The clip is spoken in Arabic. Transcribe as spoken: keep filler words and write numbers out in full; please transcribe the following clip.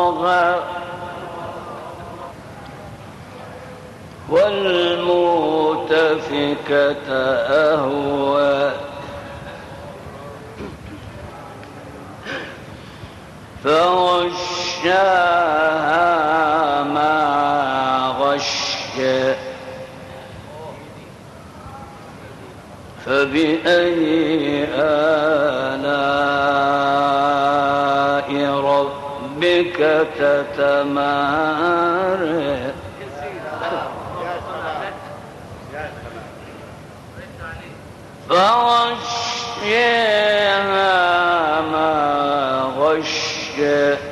والمؤتفكة أهوى فغشاها ما غشى فبأي آلاء ربك تتمارى فغشاها ما غشى